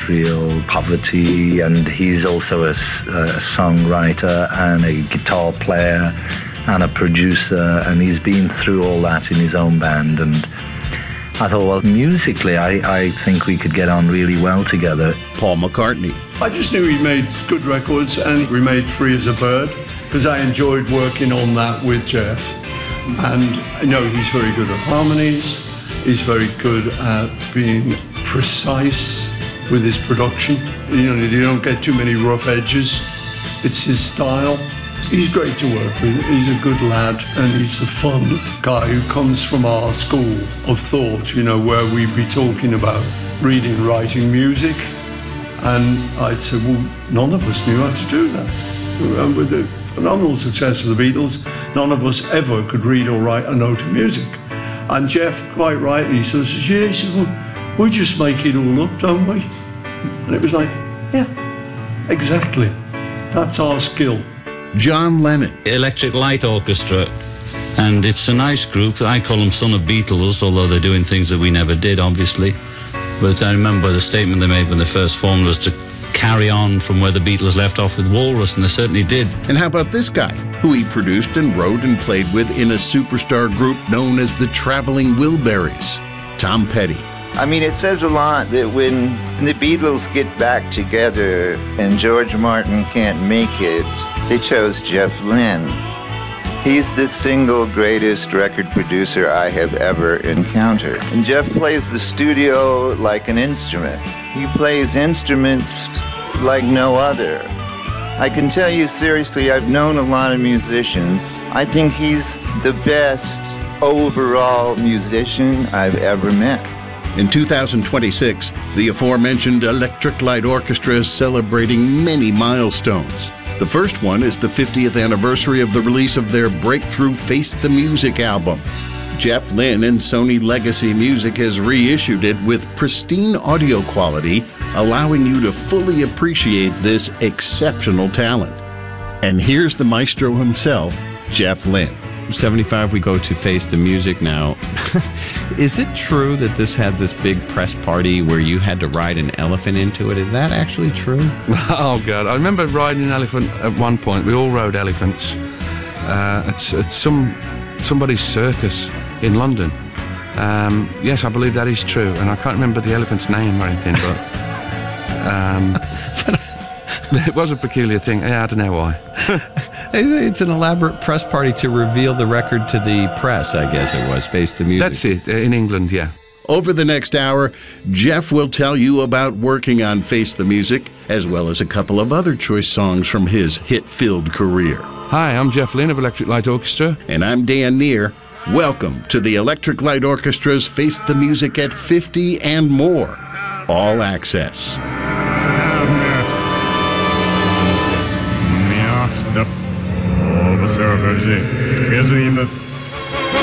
industrial poverty, and he's also a songwriter and a guitar player and a producer, and he's been through all that in his own band. And I thought, well, musically, I think we could get on really well together. Paul McCartney. I just knew he made good records, and we made Free as a Bird, because I enjoyed working on that with Jeff. And I know he's very good at harmonies, he's very good at being precise with his production. You know, you don't get too many rough edges. It's his style. He's great to work with. He's a good lad, and he's a fun guy who comes from our school of thought, you know, where we'd be talking about reading and writing music. And I'd say, well, none of us knew how to do that. And with the phenomenal success of the Beatles, none of us ever could read or write a note of music. And Jeff, quite rightly, says, yeah, he said, well, we just make it all up, don't we? And it was like, yeah, exactly. That's our skill. John Lennon. Electric Light Orchestra, and it's a nice group. I call them Son of Beatles, although they're doing things that we never did, obviously. But I remember the statement they made when they first formed was to carry on from where the Beatles left off with Walrus, and they certainly did. And how about this guy, who he produced and wrote and played with in a superstar group known as the Traveling Wilburys? Tom Petty. I mean, it says a lot that when the Beatles get back together and George Martin can't make it, they chose Jeff Lynne. He's the single greatest record producer I have ever encountered. And Jeff plays the studio like an instrument. He plays instruments like no other. I can tell you seriously, I've known a lot of musicians. I think he's the best overall musician I've ever met. In 2026, the aforementioned Electric Light Orchestra is celebrating many milestones. The first one is the 50th anniversary of the release of their breakthrough Face the Music album. Jeff Lynne and Sony Legacy Music has reissued it with pristine audio quality, allowing you to fully appreciate this exceptional talent. And here's the maestro himself, Jeff Lynne. 75, we go to Face the Music now. Is it true that this had this big press party where you had to ride an elephant into it? Is that actually true? Oh, God. I remember riding an elephant at one point. We all rode elephants at somebody's circus in London. Yes, I believe that is true. And I can't remember the elephant's name or anything, but it was a peculiar thing. Yeah, I don't know why. It's an elaborate press party to reveal the record to the press, I guess it was, Face the Music. That's it, in England, yeah. Over the next hour, Jeff will tell you about working on Face the Music, as well as a couple of other choice songs from his hit-filled career. Hi, I'm Jeff Lynne of Electric Light Orchestra. And I'm Dan Neer. Welcome to the Electric Light Orchestra's Face the Music at 50 and more. All access. Observer,